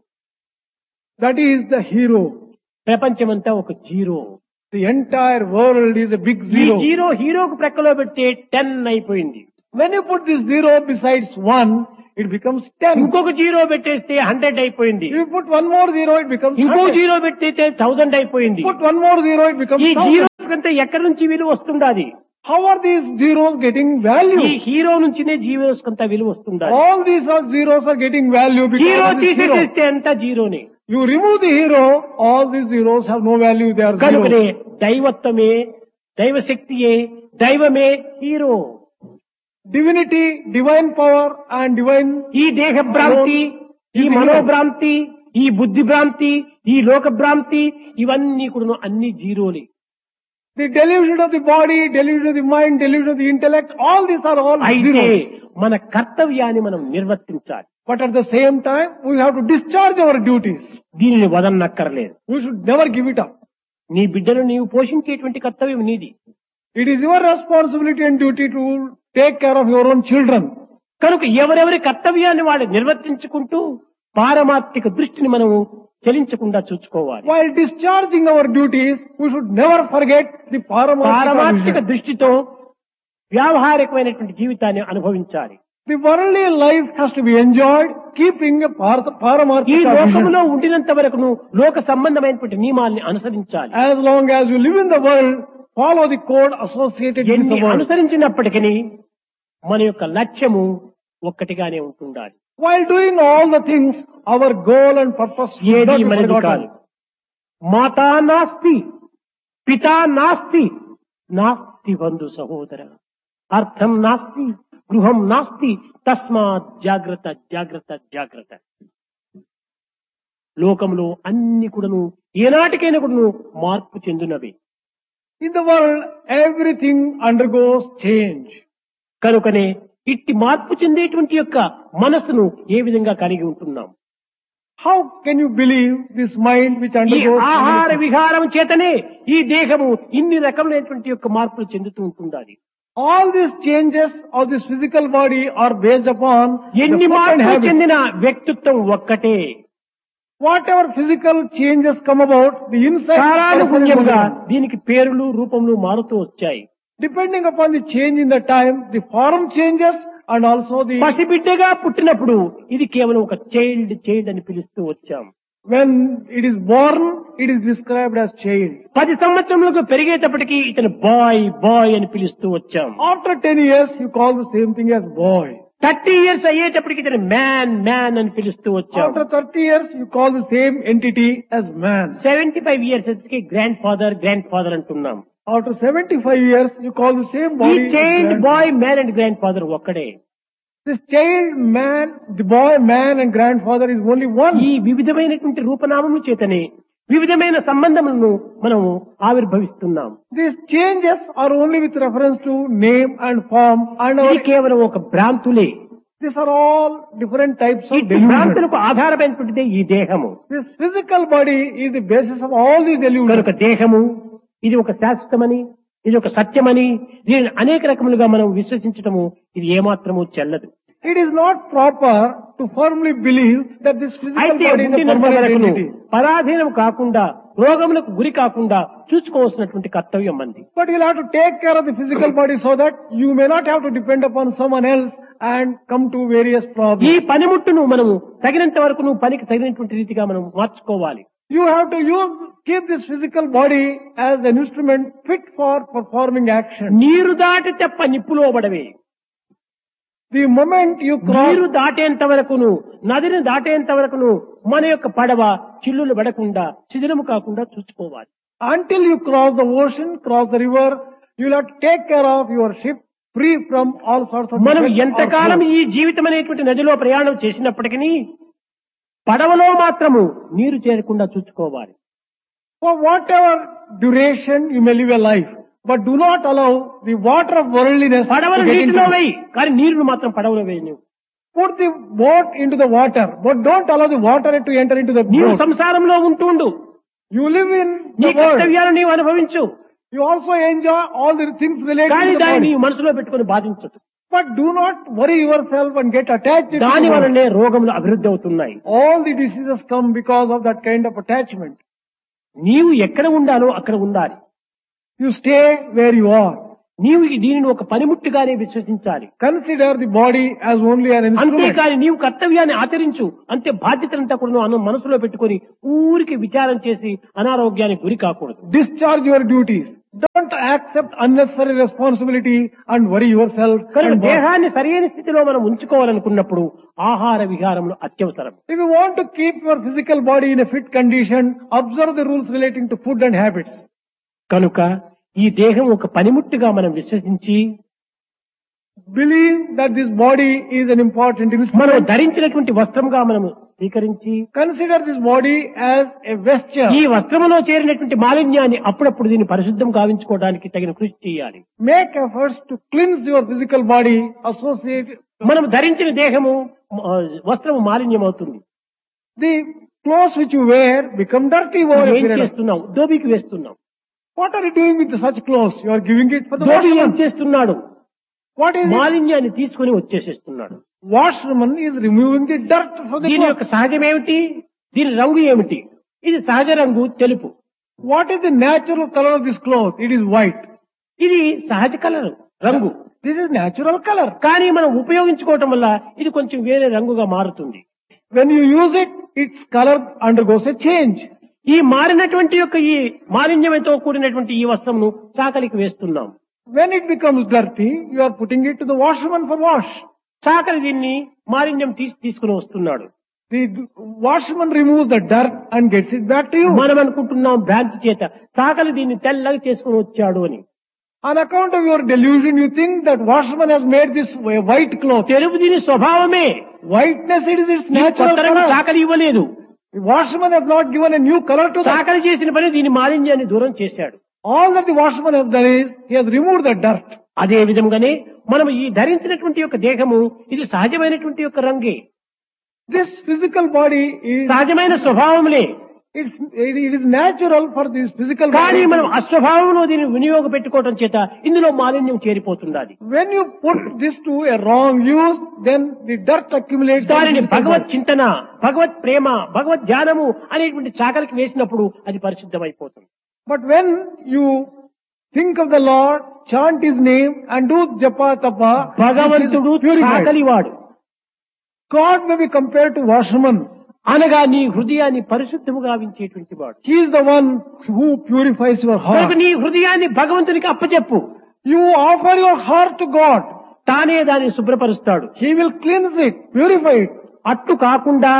That is the hero. ప్రపంచమంతా ఒక zero. The entire world is a big ఈ zero. జీరో హీరోకు ప్రక్కలో పెడితే 10 అయిపోయింది. When you put this zero besides one, it becomes 10. ఇంకొక జీరో పెట్టేస్తే 100 అయిపోయింది. If you put one more zero, it becomes ఇంకో 100. జీరో పెట్టేస్తే 1000 అయిపోయింది. Put one more zero, it becomes ఈ 1000. జీరో కంటే ఎక్కడి నుంచి విలువ వస్తుండాది? How are these zeros getting ఈ value? హీరో నుంచినే జీరోస్ కొంత విలువ వస్తుండాలి. All these are zeros are getting value hero because of this zero. తీసేస్తే అంతా జీరోనే. You remove the hero, all these zeros have no value, they are కనుకనే zeros. దైవత్వమే, దైవశక్తియే, దైవమే hero. Divinity, divine power and divine ఈ దేహ భ్రాంతి, ఈ మనోభ్రాంతి, ఈ బుద్ధి భ్రాంతి, ఈ లోక భ్రాంతి, ఇవన్నీ కూడా అన్ని జీరోలే. the delusion of the body, delusion of the mind, delusion of the intellect, all these are all అయితే zeros. మన కర్తవ్యాన్ని మనం నిర్వర్తించాలి. But at the same time, we have to discharge our duties. దీనిని వదలనక్కర్లేదు. We should never give it up. నీ బిడ్డను నీవు పోషించేటువంటి కర్తవ్యం నీది. It is your responsibility and duty to take care of your own children. కనుక ఎవరెవరి కర్తవ్యాన్ని వాళ్ళు నిర్వర్తించుకుంటూ పారమార్థిక దృష్టిని మనము చెలించకుండా చూసుకోవాలి. While discharging our duties, we should never forget the పారమార్థిక paramount. దృష్టితో వ్యావహారికమైనటువంటి జీవితాన్ని అనుభవించాలి. The worldly life has to be enjoyed, keeping a ఈ paramount. లోకములో ఉండినంత వరకు లోక సంబంధమైనటువంటి నియమాల్ని అనుసరించాలి. As long as you live in the world, follow the code associated with ఎన్ని the world. అనుసరించినప్పటికీ మన యొక్క లక్ష్యము ఒక్కటిగానే ఉంటుండాలి. While doing all the things, our goal and purpose should ఏది not be మనది కాదు. forgotten. మాతా నాస్తి, పితా నాస్తి, నాస్తి బంధు సహోదర, అర్థం నాస్తి, గృహం నాస్తి, తస్మాత్ జాగ్రత్త జాగ్రత్త జాగ్రత్త. లోకంలో అన్ని కూడాను ఏనాటికైనా కూడాను మార్పు చెందినవి. In the world, everything undergoes change. కనుకనే ఇట్టి మార్పు చెందేటువంటి యొక్క మనస్సును ఏ విధంగా కలిగి ఉంటున్నాం? How can you believe this mind which ఈ undergoes ఆహార change? విహారం చేతనే ఈ దేహము ఇన్ని రకమైనటువంటి యొక్క మార్పులు చెందుతూ ఉంటుండాలి. All these changes of this physical body are based upon the ఎన్ని food and మార్పులు habits. చెందిన వ్యక్తిత్వం ఒక్కటే. Whatever physical changes come about, the inside person is కాలానుగుణ్యంగా only one. దీనికి పేరులు రూపములు మారుతూ వచ్చాయి. Depending upon the change in the time, the form changes and also the పసిబిడ్డగా పుట్టినప్పుడు ఇది కేవలం ఒక చైల్డ్ అని పిలుస్తూ వచ్చాం. when it is born, it is described as child. 10 సంవత్సరములకు పెరిగేటప్పటికి ఇతను బాయ్ అని పిలుస్తూ వచ్చాం. After 10 years, you call the same thing as boy. 30 years అయ్యేటప్పటికి ఇతను మ్యాన్ అని పిలుస్తూ వచ్చాం. After 30 years, you call the same entity as man. 75 years వచ్చి గ్రాండ్ ఫాదర్ అంటున్నాం. After 75 years, you call the same ఈ body as child grand- bye man and grand father ఒక్కడే. This child, man, the boy, man and grandfather is only one. ఈ వివిధమైనటువంటి రూపనామముల చేతనే వివిధమైన సంబంధములను మనము ఆవిర్భవిస్తున్నాం. These changes are only with reference to name and form and ఇది కేవలం ఒక భ్రాంతులే. these are all different types of ఈ delusion. భ్రాంతులకు ఆధారమైనటువంటిదే ఈ దేహము. This physical body is the basis of all these delusions. కనుక దేహము ఇది ఒక శాశ్వతమని, ఇది ఒక సత్యమని, దీనిని అనేక రకములుగా మనం విశ్వసించటము ఇది ఏమాత్రము చెల్లదు. It is not proper to firmly believe that this physical అయితే body is a ఉండినంత permanent వరకును entity. పరాధీనం కాకుండా రోగములకు గురి కాకుండా చూసుకోవాల్సినటువంటి కర్తవ్యం మంది. But you'll have to take care of the physical body so that you may not have to depend upon someone else and come to various ఈ problems. పనిముట్టును మనము తగినంత వరకు పనికి తగినటువంటి రీతిగా మనం మార్చుకోవాలి. You have to keep this physical body as an instrument fit for performing action. నీరు దాటి తెప్ప నిప్పులో పడవే. The moment you నీరు cross, దాటేంత వరకును, నదిని దాటేంత వరకును మన యొక్క పడవ చిల్లులు పడకుండా శిథిలము కాకుండా చూసుకోవాలి. until you cross the ocean, cross the river, you'll have to take care of your ship free from all sorts of మనం defects or ఎంతకాలం flaws. ఈ జీవితం అనేటువంటి నదిలో ప్రయాణం చేసినప్పటికీ పడవలో మాత్రము నీరు చేరకుండా చూసుకోవాలి. For whatever duration you may live a life, but do not allow the water of worldliness to పడవను get నీటిలో into. వేయి, కానీ నీరును మాత్రం పడవలో వేయి. నువ్వు Put the boat into the water, but don't allow the water to enter into the నీవు boat. సంసారంలో ఉంటుండు, You live in నీ the world. కర్తవ్యాలను నీవు అనుభవించు. You also enjoy all the things related కానీ to the దాన్ని body. నీ మనసులో పెట్టుకొని బాధించదు. But do not worry yourself and get attached to దాని the body. వలనే రోగములు అభివృద్ధి అవుతున్నాయి. All the diseases come because of that kind of attachment. నీవు ఎక్కడ ఉండాలో అక్కడ ఉండాలి. You stay where you are. నీవు దీనిని ఒక పనిముట్టుగానే విశ్వసించాలి. Consider the body as only an instrument. అంతేకాని నీవు కర్తవ్యాన్ని ఆచరించు అంతే బాధ్యతలంతా కూడా మనసులో పెట్టుకొని ఊరికి విచారం చేసి అనారోగ్యానికి గురి కాకూడదు. Discharge your duties. Don't accept unnecessary responsibility and worry yourself. కనుక and bother. దేహాన్ని సరైన స్థితిలో మనం ఉంచుకోవాలనుకున్నప్పుడు ఆహార విహారములు అత్యవసరం. If you want to keep your physical body in a fit condition, observe the rules relating to food and habits. కనుక ఈ దేహం ఒక పనిముట్టుగా మనం విశ్వసించి Believe that this body is an important మనం instrument. ధరించినటువంటి వస్త్రంగా మనం స్వీకరించి Consider this body as a vesture. ఈ వస్త్రములో చేరినటువంటి మాలిన్యాన్ని అప్పుడప్పుడు దీన్ని పరిశుద్ధం గావించుకోవడానికి తగిన కృషి చేయాలి. Make efforts to cleanse your physical body associated. మనం ధరించిన దేహము వస్త్రము మాలిన్యం అవుతుంది. The clothes which you wear become dirty over a ఏం period. చేస్తున్నాం? దోబికి వేస్తున్నాం. What are you doing with such clothes? You are giving it for the dhobi ఏం washerman. చేస్తున్నాడు? What is it? మాలిన్యాన్ని తీసుకుని వచ్చేసేస్తున్నాడు. Washerman is removing the dirt from the దీని clothes. యొక్క సహజం ఏమిటి? దీని రంగు ఏమిటి? ఇది సహజ రంగు తెలుపు. What is the natural color of this cloth? It is white. ఇది సహజ కలర్ రంగు. This is natural color. కానీ మనం ఉపయోగించుకోవటం వల్ల ఇది కొంచెం వేరే రంగుగా మారుతుంది. When you use it, its color undergoes a change. ఈ మారినటువంటి యొక్క ఈ మాలిన్యంతో కూడినటువంటి ఈ వస్త్రంను చాకలికి వేస్తున్నాం. When it becomes dirty, you are putting it to the washerman for wash. చాకలి దీన్ని మాలిన్యం తీసుకుని వస్తున్నాడు. The washerman removes the dirt and gets it back to you. మనం అనుకుంటున్నాం భ్రాంతి చేత చాకలి దీన్ని తెల్లగా చేసుకుని వచ్చాడు అని. On account of your delusion, you think that washerman has made this a white cloth. తెలుపు దీని స్వభావమే. Whiteness, it is its ఈ natural కొత్త రంగు color. చాకలి ఇవ్వలేదు. The washerman has not given a new color to that. చాకలి చేసిన పని దీని మాలిన్యాన్ని దూరం చేశాడు. All that the washerman has done is, he has removed the dirt. అదే విధంగానే మనం ఈ ధరించినటువంటి యొక్క దేహము ఇది సహజమైనటువంటి యొక్క రంగే, This physical body is, సహజమైన స్వభావములే. it is natural for this physical కానీ body. మనం అస్వభావంలో దీన్ని వినియోగ పెట్టుకోవటం చేత ఇందులో మాలిన్యం చేరిపోతున్నది. When you put this to a wrong use, then the dirt accumulates. in the దానిని physical భగవత్ body. చింతన, భగవత్ ప్రేమ, భగవత్ ధ్యానము అనేటువంటి చాకలికి వేసినప్పుడు అది పరిశుద్ధమైపోతుంది. But when you think of the Lord, chant His name and do japa tapa, భగవంతుడు this is purified. చాకలివాడు God may be compared to washerman. అనగా నీ హృదయాన్ని పరిశుద్ధము గావించేటువంటి వాడు. He is the one who purifies your కనుక heart. నీ హృదయాన్ని భగవంతునికి అప్పచెప్పు. You offer your heart to God. తానే దాన్ని శుభ్రపరుస్తాడు. He will cleanse it, purify it. అట్లు కాకుండా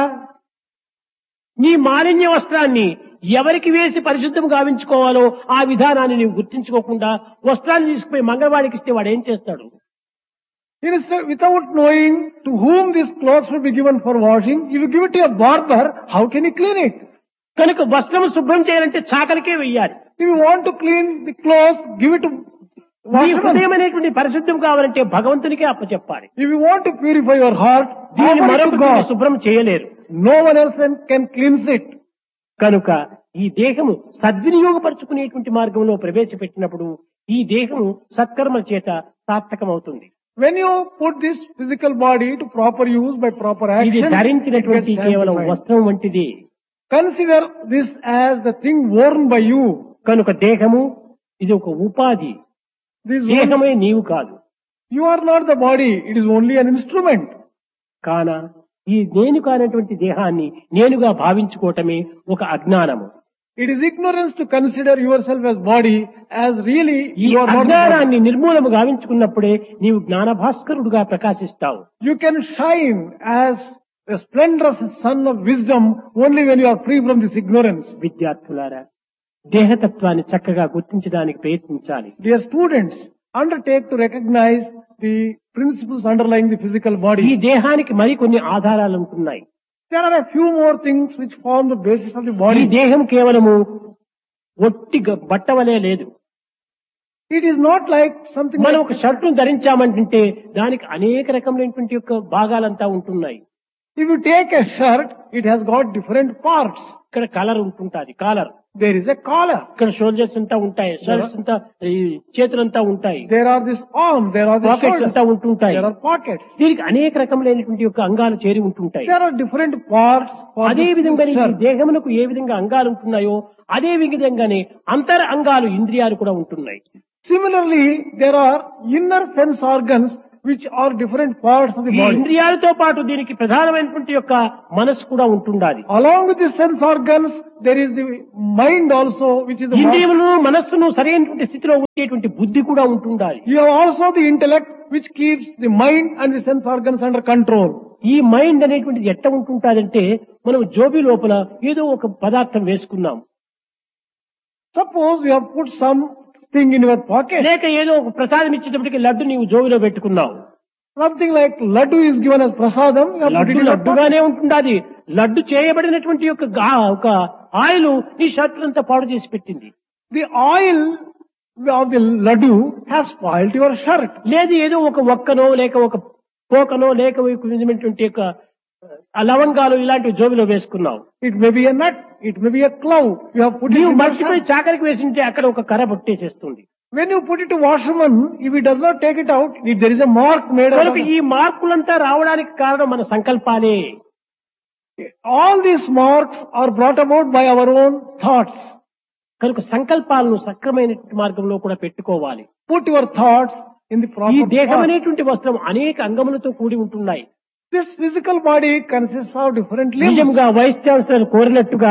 నీ మాలిన్య వస్త్రాన్ని ఎవరికి వేసి పరిశుద్ధం గావించుకోవాలో ఆ విధానాన్ని నీవు గుర్తించుకోకుండా వస్త్రాన్ని తీసుకుపోయి మంగళవాడికి ఇస్తే వాడు ఏం చేస్తాడు? Instead, without knowing to whom these clothes will be given for washing, if you give it to a barber, how can he clean it? కనుక వస్త్రం శుభ్రం చేయాలంటే చాకలికే వెయ్యాలి. If you want to clean the clothes, give it to నీ washerman. హృదయం అనేటువంటి పరిశుద్ధం కావాలంటే భగవంతునికే అప్పచెప్పాలి. If you want to purify your heart, దీన్ని offer it to మరొకటి God. శుభ్రం చేయలేరు. No one else can cleanse it. కనుక ఈ దేహము సద్వినియోగపరుచుకునేటువంటి మార్గంలో ప్రవేశపెట్టినప్పుడు ఈ దేహము సత్కర్మల చేత సార్థకమవుతుంది. When you put this physical body to proper use by proper ఇది action, ధరించినటువంటి it gets కేవలం sanctified. వస్త్రం వంటిది. Consider this as the thing worn by you. కనుక దేహము ఇది ఒక ఉపాధి. This దేహమే నీవు కాదు. you are not the body; it is only an instrument. కాన ఈ నేను కానటువంటి దేహాన్ని నేనుగా భావించుకోవటమే ఒక అజ్ఞానము. It is ignorance to consider yourself as body, as really ఈ you are not the body. అజ్ఞానాన్ని నిర్మూలము గావించుకున్నప్పుడే నీవు జ్ఞానభాస్కరుడుగా ప్రకాశిస్తావు. You can shine as a splendorous sun of wisdom only when you are free from this ignorance. విద్యార్థులారా, దేహతత్వాన్ని చక్కగా గుర్తించడానికి ప్రయత్నించాలి. Dear students, undertake to recognize the principles underlying the physical ఈ body. దేహానికి మరికొన్ని ఆధారాలు ఉంటున్నాయి. There are a few more things which form the basis of the ఈ body. దేహం కేవలము ఒట్టి బట్టవలే లేదు. It is not like something మనం like ఒక షర్టును ధరించామంటే దానికి అనేక రకమైనటువంటి యొక్క భాగాలంతా ఉంటున్నాయి. If you take a shirt, it has got different parts. ఇక్కడ colour ఉంటుంటది, caller. There is a collar. ఇక్కడ షోల్డర్స్ అంతా ఉంటాయి, షర్ట్స్ అంతా, ఈ చేతులంతా ఉంటాయి, There are this arm, there are the pockets shoulders, అంతా ఉంటుంటాయి. there are pockets. దీనికి అనేక రకములైనటువంటి యొక్క అంగాలు చేరి ఉంటుంటాయి. There are different parts for అదే this విధంగా ఈ shirt. దేహమునకు ఏ విధంగా అంగాలు ఉంటున్నాయో అదే విధంగానే అంతర్ అంగాలు ఇంద్రియాలు కూడా ఉంటున్నాయి. Similarly, there are inner sense organs which are different parts of the ఈ body. ఇంద్రియాలతో పాటు దీనికి ప్రధానమైనటువంటి యొక్క మనసు కూడా ఉంటుండాలి. Along with the sense organs, there is the mind also, which is the mind. ఇంద్రియములను మనస్సును సరైనటువంటి స్థితిలో ఉండేటువంటి బుద్ధి కూడా ఉంటుండాలి. You have also the intellect which keeps the mind and the sense organs under control. ఈ మైండ్ అనేటువంటిది ఎట్ట ఉంటుంటాదంటే, మనం జోబి లోపల ఏదో ఒక పదార్థం వేసుకున్నాం, Suppose you have put something in your pocket. లేక ఏదో ఒక ప్రసాదం ఇచ్చేటప్పటికి లడ్డు నీవు జోబిలో పెట్టుకున్నావు. Something like laddu is given as prasadam. You have put laddu it in your pocket. లడ్డుగానే ఉంటుండాది. Laddu చేయబడినటువంటి యొక్క ఒక ఆయిల్ నీ షర్ట్ అంతా పాడు చేసి పెట్టింది. The oil of the laddu has spoiled your shirt. లేదు ఏదో ఒక ఒక్కనో లేక ఒక పోకనో లేక ఒక విధమైనటువంటి యొక్క లవంగాలు ఇలాంటివి జోబిలో వేసుకున్నావు. It may be a nut, it may be a cloud. You have put it నీవు in your మర్చిపోయి shirt. చాకరికి వేసింటే అక్కడ ఒక కర్ర పట్టేసేస్తుంది. When you put it to washerman, if he does not take it out, if there is a mark made on కనుక it. ఈ మార్పులంతా రావడానికి కారణం మన సంకల్పాలే. All these marks are brought about by our own thoughts. కనుక సంకల్పాలను సక్రమైన మార్గంలో కూడా పెట్టుకోవాలి. Put your thoughts in the ఈ proper దేహం path. అనేటువంటి వస్త్రం అనేక అంగములతో కూడి ఉంటున్నాయి. This physical body consists of different limbs. నిజంగా వైస్ ఛాన్సలర్ కోరినట్టుగా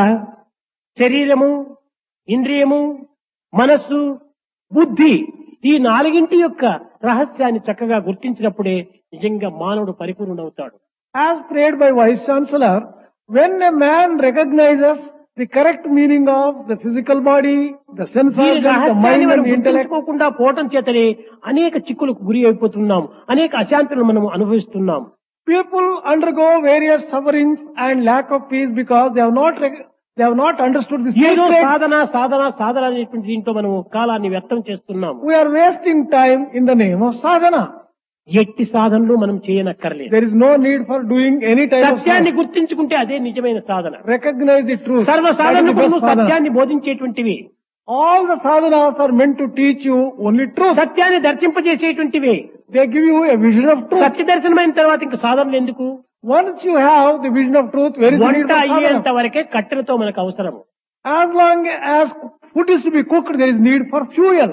శరీరము, ఇంద్రియము, మనస్సు, బుద్ధి ఈ నాలుగింటి యొక్క రహస్యాన్ని చక్కగా గుర్తించినప్పుడే నిజంగా మానవుడు పరిపూర్ణుడవుతాడు. As prayed by Vice Chancellor, when a man recognizes the correct meaning of the physical body, the sense ఈ organs, the రహస్యాన్ని mind మనం and the intellect, గుర్తించుకోకుండా పోవటం చేతనే అనేక చిక్కులకు గురి అయిపోతున్నాం, అనేక అశాంతులను మనం అనుభవిస్తున్నాం. people undergo various sufferings and lack of peace because they have not understood the ఏదో secret. సాధన అనేటువంటి దీంట్లో మనం కాలాన్ని వ్యర్థం చేస్తున్నాం. We are wasting time in the name of sadhana. ఎట్టి సాధనలు మనం చేయనక్కర్లేదు. There is no need for doing any type of సత్యాన్ని sadhana. గుర్తించుకుంటే అదే నిజమైన సాధన. Recognize the truth. సర్వ That is the సాధనలు best sadhana. సత్యాన్ని బోధించేటువంటివి, All the sadhanas are meant to teach you only truth. సత్యాన్ని దర్శింపజేసేటువంటివి. They give you a vision of truth. సత్య దర్శనమైన తర్వాత ఇంకా సాధనలు ఎందుకు? Once you have the vision of truth, where is the need వంట for అయ్యేంత sadhana? వరకే కట్టెలతో మనకు అవసరము. As long as food is to be cooked, there is need for fuel.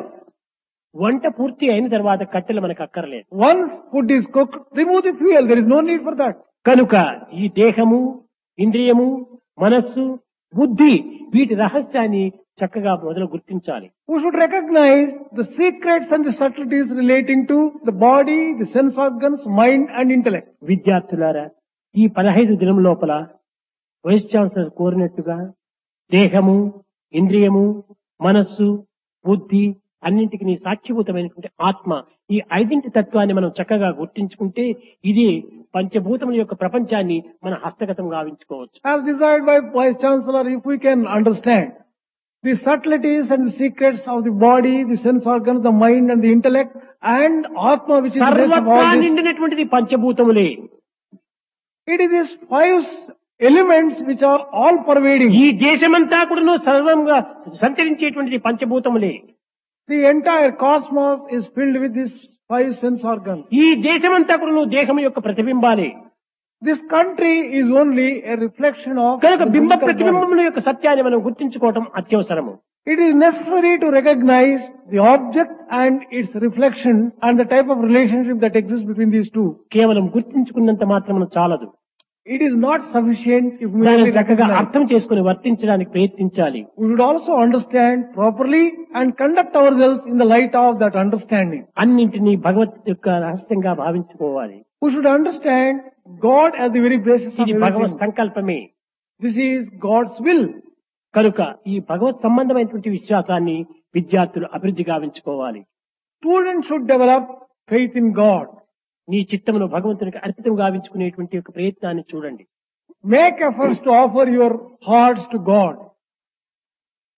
వంట పూర్తి అయిన తర్వాత కట్టెలు మనకు అక్కర్లేదు. Once food is cooked, remove the fuel. There is no need for that. కనుక ఈ దేహము, ఇంద్రియము, మనస్సు, బుద్ధి వీటి రహస్యాన్ని చక్కగా మొదలు గుర్తించాలి. We should recognize the secrets and the subtleties relating to the body, the sense organs, mind and intellect. విద్యార్థులారా, ఈ 15 దినం లోపల వైస్ ఛాన్సలర్ కోరినట్టుగా దేహము, ఇంద్రియము, మనస్సు, బుద్ధి అన్నింటికి సాక్షిభూతమైనటువంటి ఆత్మ, ఈ 5 తత్వాన్ని మనం చక్కగా గుర్తించుకుంటే ఇది పంచభూతముల యొక్క ప్రపంచాన్ని మన హస్తగతం గావించుకోవచ్చు. As desired by Vice Chancellor, if we can understand the subtleties and the secrets of the body, the sense organs, the mind and the intellect and Atma, which is the base of సర్వత్రా all this. నిండినటువంటిది పంచభూతములే. It is these 5 elements which are all pervading. ఈ దేశమంతా కూడా సర్వంగా సంచరించేటువంటిది పంచభూతములే. The entire cosmos is filled with these 5 sense organs. ఈ దేశమంతా కూడా దేహం యొక్క ప్రతిబింబాలే. This country is only a reflection of కనుక the బింబ physical body. ప్రతిబింబముల యొక్క సత్యాన్ని మనం గుర్తించుకోవటం అత్యవసరము. It is necessary to recognize the object and its reflection and the type of relationship that exists between these two. కేవలం గుర్తించుకున్నంత మాత్రం చాలదు. It is not sufficient if we దాన్ని only చక్కగా recognize. అర్థం చేసుకుని వర్తించడానికి ప్రయత్నించాలి. We should also understand properly and conduct ourselves in the light of that understanding. అన్నింటినీ భగవత్ యొక్క రహస్యంగా భావించుకోవాలి. We should understand God as the very basis of ఇది భగవత్ everything. సంకల్పమే. This is God's will. కనుక ఈ భగవత్ సంబంధమైనటువంటి విశ్వాసాన్ని విద్యార్థులు అభివృద్ధి గావించుకోవాలి. Students should develop faith in God. నీ చిత్తమును భగవంతునికి అర్పితం గావించుకునేటువంటి ఒక ప్రయత్నాన్ని చూడండి. Make efforts to offer your hearts to God.